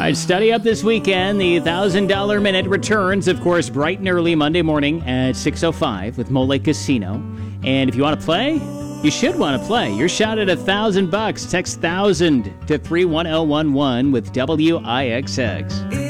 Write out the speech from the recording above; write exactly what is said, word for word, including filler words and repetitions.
right, study up this weekend. The one thousand dollars Minute returns, of course, bright and early Monday morning at six oh five with Mole Lake Casino. And if you want to play, you should want to play. You're shot at a thousand bucks. Text thousand to three one zero one one with W I X X.